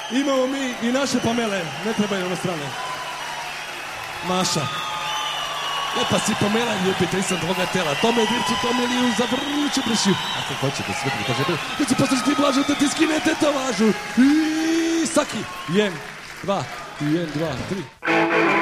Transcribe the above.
Imamo mi i naše Pamele, ne trebaju ono strane. Maša. Lepa si Pamela, ljubitelj sam tvoga tela. Tome dircu, tome liju, zavrnuću pršiju. Ako hoćete sve prikaže, da ću poslušati blažu, da ti skinete to važu. I saki. 1, 2, 1, 2, 3.